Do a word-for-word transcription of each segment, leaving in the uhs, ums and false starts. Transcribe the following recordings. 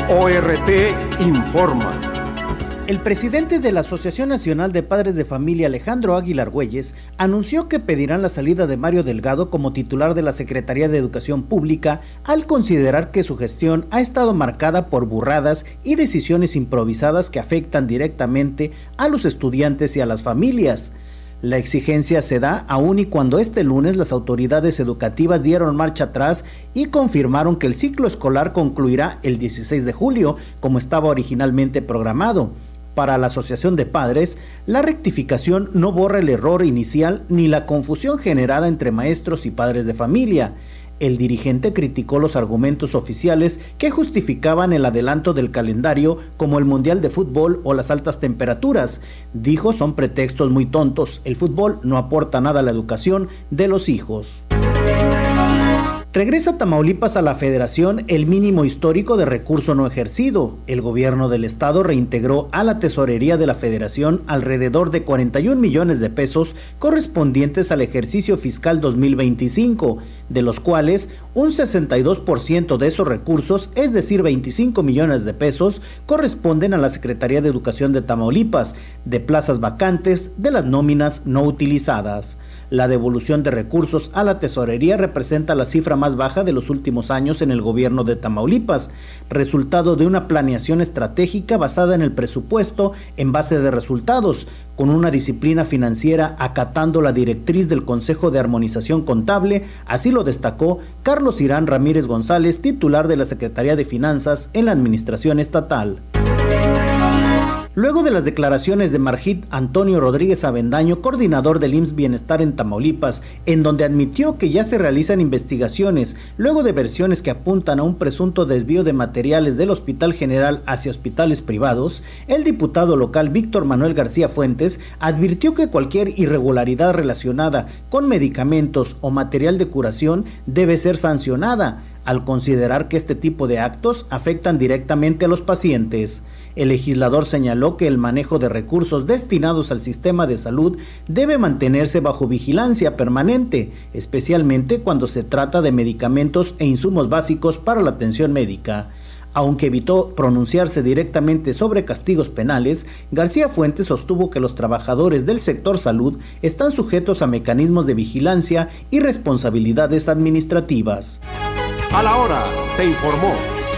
O R T informa. El presidente de la Asociación Nacional de Padres de Familia, Alejandro Aguilar Güelles, anunció que pedirán la salida de Mario Delgado como titular de la Secretaría de Educación Pública al considerar que su gestión ha estado marcada por burradas y decisiones improvisadas que afectan directamente a los estudiantes y a las familias. La exigencia se da aún y cuando este lunes las autoridades educativas dieron marcha atrás y confirmaron que el ciclo escolar concluirá el dieciséis de julio, como estaba originalmente programado. Para la Asociación de Padres, la rectificación no borra el error inicial ni la confusión generada entre maestros y padres de familia. El dirigente criticó los argumentos oficiales que justificaban el adelanto del calendario como el Mundial de Fútbol o las altas temperaturas. Dijo, son pretextos muy tontos, el fútbol no aporta nada a la educación de los hijos. Regresa Tamaulipas a la Federación el mínimo histórico de recurso no ejercido. El gobierno del estado reintegró a la tesorería de la Federación alrededor de cuarenta y un millones de pesos correspondientes al ejercicio fiscal dos mil veinticinco, de los cuales un sesenta y dos por ciento de esos recursos, es decir, veinticinco millones de pesos, corresponden a la Secretaría de Educación de Tamaulipas, de plazas vacantes, de las nóminas no utilizadas. La devolución de recursos a la tesorería representa la cifra más baja de los últimos años en el gobierno de Tamaulipas, resultado de una planeación estratégica basada en el presupuesto en base de resultados, con una disciplina financiera acatando la directriz del Consejo de Armonización Contable, así lo destacó Carlos Irán Ramírez González, titular de la Secretaría de Finanzas en la Administración Estatal. Luego de las declaraciones de Margit Antonio Rodríguez Avendaño, coordinador del I M S S Bienestar en Tamaulipas, en donde admitió que ya se realizan investigaciones luego de versiones que apuntan a un presunto desvío de materiales del Hospital General hacia hospitales privados, el diputado local Víctor Manuel García Fuentes advirtió que cualquier irregularidad relacionada con medicamentos o material de curación debe ser sancionada, al considerar que este tipo de actos afectan directamente a los pacientes. El legislador señaló que el manejo de recursos destinados al sistema de salud debe mantenerse bajo vigilancia permanente, especialmente cuando se trata de medicamentos e insumos básicos para la atención médica. Aunque evitó pronunciarse directamente sobre castigos penales, García Fuentes sostuvo que los trabajadores del sector salud están sujetos a mecanismos de vigilancia y responsabilidades administrativas. A la hora, te informó.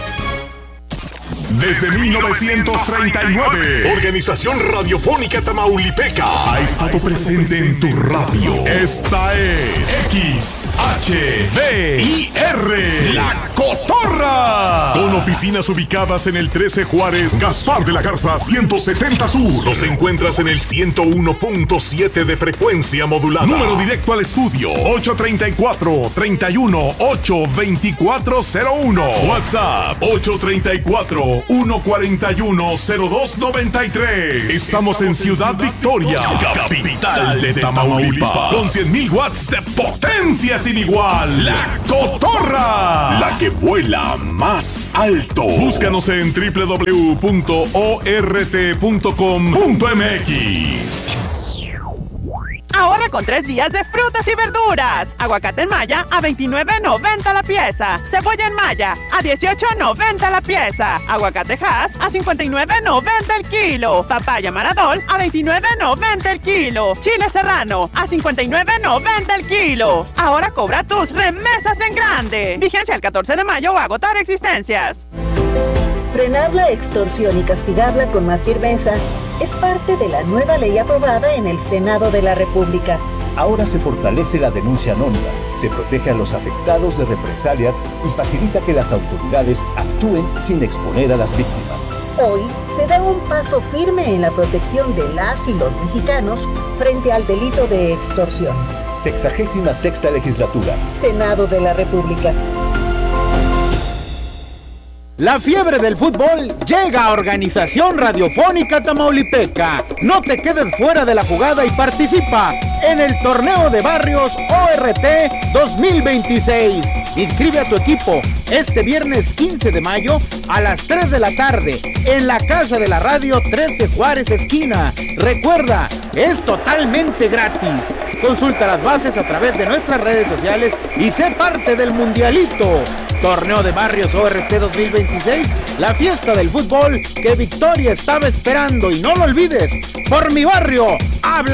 Desde mil novecientos treinta y nueve, Organización Radiofónica Tamaulipeca ha estado presente en tu radio. Esta es X H D I R, La Cotorra. Con oficinas ubicadas en el trece Juárez, Gaspar de la Garza ciento setenta Sur. Nos encuentras en el ciento uno punto siete de frecuencia modulada. Número directo al estudio ocho treinta y cuatro, treinta y uno, ocho veinticuatro cero uno. WhatsApp ocho treinta y cuatro, uno cuarenta y uno, cero dos noventa y tres. Estamos en Ciudad Victoria, capital de Tamaulipas, con cien mil watts de potencia sin igual. La Cotorra, la que vuela más alto. Búscanos en doble u doble u doble u punto o r t punto com punto m x. Ahorra con tres días de frutas y verduras. Aguacate en Maya a veintinueve noventa la pieza. Cebolla en Maya a dieciocho noventa la pieza. Aguacate Hass a cincuenta y nueve noventa el kilo. Papaya Maradol a veintinueve noventa el kilo. Chile Serrano a cincuenta y nueve noventa el kilo. Ahora cobra tus remesas en grande. Vigencia el catorce de mayo o agotar existencias. Frenar la extorsión y castigarla con más firmeza es parte de la nueva ley aprobada en el Senado de la República. Ahora se fortalece la denuncia anónima, se protege a los afectados de represalias y facilita que las autoridades actúen sin exponer a las víctimas. Hoy se da un paso firme en la protección de las y los mexicanos frente al delito de extorsión. Sexagésima sexta legislatura. Senado de la República. La fiebre del fútbol llega a Organización Radiofónica Tamaulipeca. No te quedes fuera de la jugada y participa en el Torneo de Barrios O R T dos mil veintiséis. Inscribe a tu equipo este viernes quince de mayo a las tres de la tarde en la Casa de la Radio trece Juárez esquina. Recuerda, es totalmente gratis. Consulta las bases a través de nuestras redes sociales y sé parte del mundialito. Torneo de Barrios O R T dos mil veintiséis, la fiesta del fútbol que Victoria estaba esperando, y no lo olvides, por mi barrio, habla